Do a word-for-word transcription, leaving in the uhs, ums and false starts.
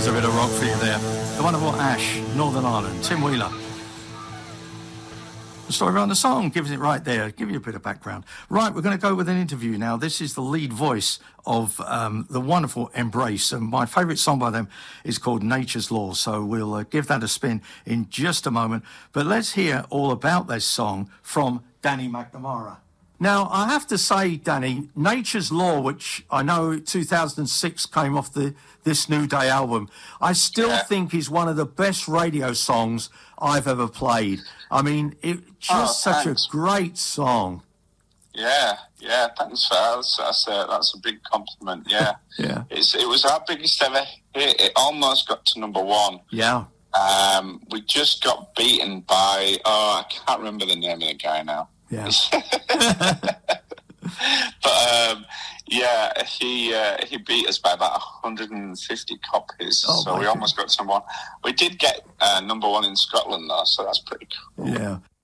a bit of rock for you there. The wonderful Ash, Northern Ireland, Tim Wheeler. The story behind the song, gives it right there, give you a bit of background. Right, we're going to go with an interview now. This is the lead voice of um, the wonderful Embrace, and my favourite song by them is called Nature's Law, so we'll uh, give that a spin in just a moment. But let's hear all about this song from Danny McNamara. Now, I have to say, Danny, Nature's Law, which I know two thousand six came off the This New Day album, I still yeah. think is one of the best radio songs I've ever played. I mean, it just oh, such a great song. Yeah, yeah, thanks for that. That's, that's, a, that's a big compliment, yeah. yeah. It's, it was our biggest ever hit. It almost got to number one. Yeah. Um, we just got beaten by, oh, I can't remember the name of the guy now. Yeah. but um, yeah, he uh, he beat us by about one hundred fifty copies, oh, so we God. almost got to number one. We did get uh, number one in Scotland though, so that's pretty cool. Yeah.